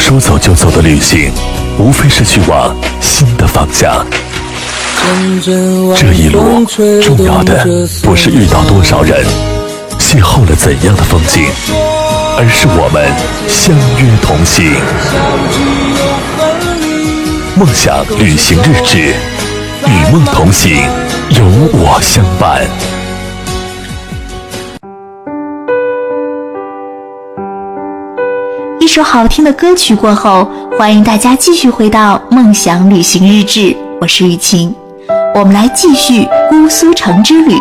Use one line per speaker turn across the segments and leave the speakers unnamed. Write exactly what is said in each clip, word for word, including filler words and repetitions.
说走就走的旅行，无非是去往新的方向。这一路重要的不是遇到多少人，邂逅了怎样的风景，而是我们相约同行。梦想旅行日志，与梦同行，有我相伴。
一首好听的歌曲过后，欢迎大家继续回到梦想旅行日志，我是雨晴，我们来继续姑苏城之旅。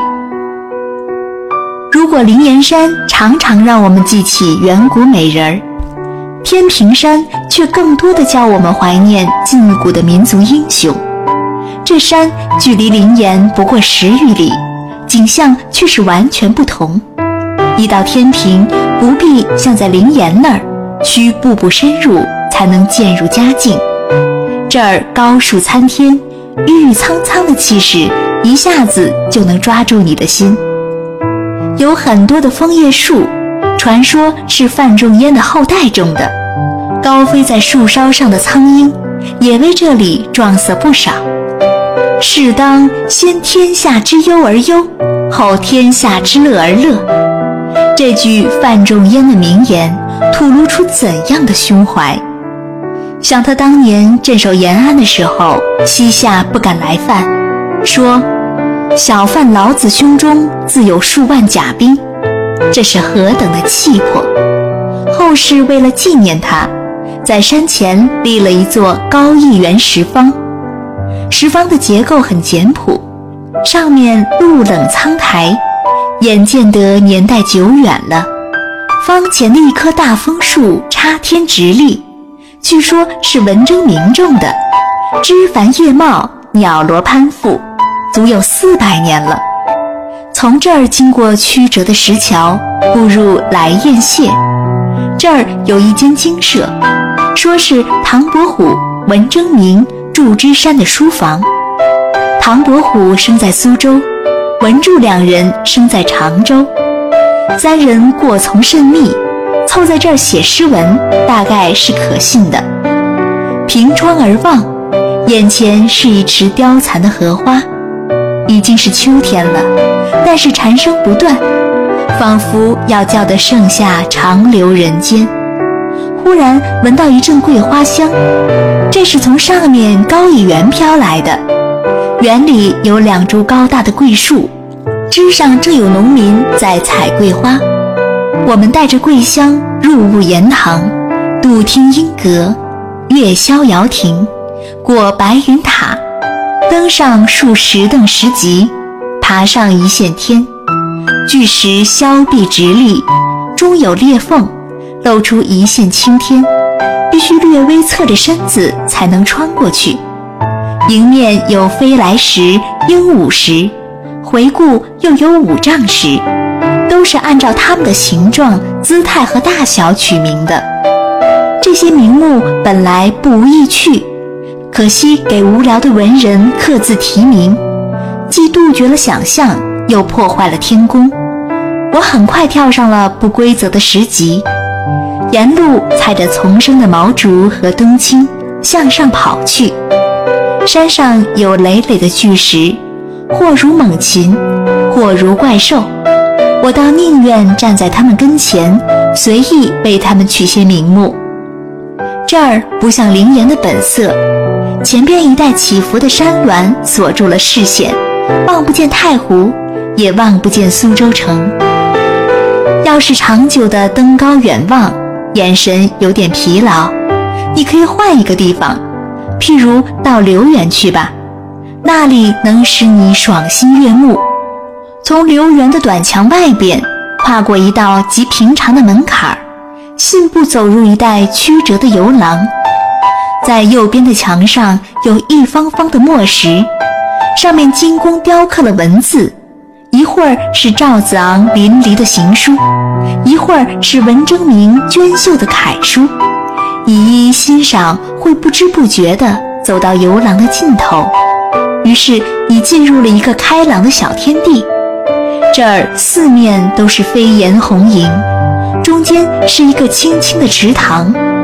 如果灵岩山常常让我们记起远古美人儿，天平山却更多的叫我们怀念近古的民族英雄。这山距离灵岩不过十余里，景象却是完全不同。一到天平，不必像在灵岩那儿需步步深入才能渐入佳境，这儿高树参天，郁郁苍苍的气势一下子就能抓住你的心。有很多的枫叶树，传说是范仲淹的后代种的，高飞在树梢上的苍鹰也为这里撞色不少。适当先天下之忧而忧，后天下之乐而乐，这句范仲淹的名言吐露出怎样的胸怀。想他当年镇守延安的时候，西夏不敢来犯，说小范老子胸中自有数万甲兵，这是何等的气魄。后世为了纪念他，在山前立了一座高一圆石方，石方的结构很简朴，上面露冷苍苔，眼见得年代久远了。方前的一棵大枫树插天直立，据说是文征明种的，枝繁叶茂，鸟罗攀附，足有四百年了。从这儿经过曲折的石桥，步入来雁榭，这儿有一间精舍，说是唐伯虎、文征明祝枝山的书房。唐伯虎生在苏州，文祝两人生在常州，三人过从甚密，凑在这儿写诗文，大概是可信的。凭窗而望，眼前是一池凋残的荷花，已经是秋天了，但是蝉声不断，仿佛要叫得盛夏长留人间。忽然闻到一阵桂花香，这是从上面高一园飘来的。园里有两株高大的桂树，枝上正有农民在采桂花。我们带着桂香入悟言堂，杜听莺歌，越逍遥亭，过白云塔，登上数十等石级，爬上一线天。巨石削壁直立，中有裂缝，露出一线青天，必须略微侧着身子才能穿过去。迎面有飞来石、鹦鹉石，回顾又有五丈石，都是按照它们的形状、姿态和大小取名的。这些名目本来不无意趣，可惜给无聊的文人刻字题名，既杜绝了想象，又破坏了天工。我很快跳上了不规则的石级，沿路踩着丛生的毛竹和冬青向上跑去。山上有累累的巨石，或如猛禽，或如怪兽，我倒宁愿站在他们跟前，随意为他们取些名目。这儿不像灵岩的本色，前边一带起伏的山峦锁住了视线，望不见太湖，也望不见苏州城。要是长久的登高远望，眼神有点疲劳，你可以换一个地方，譬如到留园去吧，那里能使你爽心悦目。从留园的短墙外边跨过一道极平常的门槛，信步走入一带曲折的游廊。在右边的墙上有一方方的墨石，上面精工雕刻了文字，一会儿是赵子昂淋漓的行书，一会儿是文征明娟秀的楷书。一一欣赏，会不知不觉地走到游廊的尽头，于是你进入了一个开朗的小天地。这儿四面都是飞檐红楹，中间是一个清清的池塘，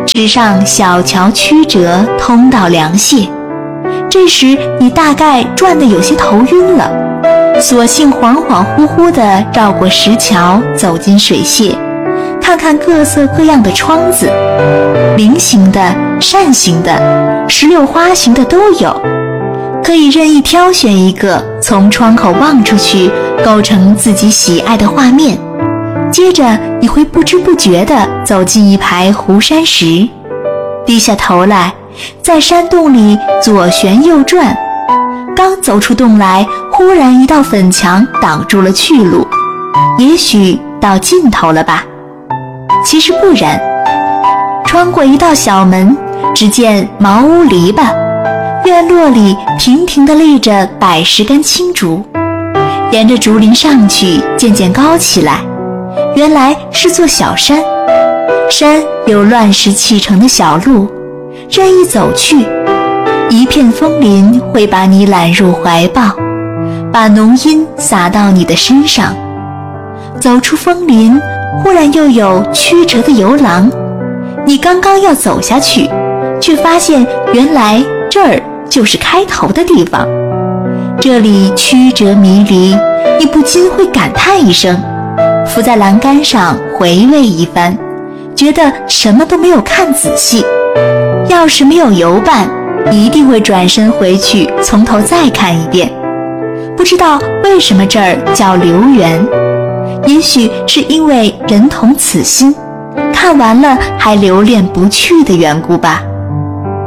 直上小桥曲折，通到凉榭。这时你大概转得有些头晕了，索性恍恍惚惚地绕过石桥，走进水榭，看看各色各样的窗子，菱形的、扇形的、石榴花形的都有，可以任意挑选一个，从窗口望出去，构成自己喜爱的画面。接着你会不知不觉地走进一排湖山石，低下头来，在山洞里左旋右转，刚走出洞来，忽然一道粉墙挡住了去路，也许到尽头了吧。其实不然，穿过一道小门，只见茅屋篱笆，院落里亭亭地立着百十根青竹，沿着竹林上去，渐渐高起来，原来是座小山，山有乱石砌成的小路，任意走去，一片枫林会把你揽入怀抱，把浓荫洒到你的身上。走出枫林，忽然又有曲折的游廊，你刚刚要走下去，却发现原来这儿就是开头的地方。这里曲折迷离，你不禁会感叹一声，伏在栏杆上回味一番，觉得什么都没有看仔细。要是没有游伴，一定会转身回去从头再看一遍。不知道为什么这儿叫留园，也许是因为人同此心，看完了还留恋不去的缘故吧。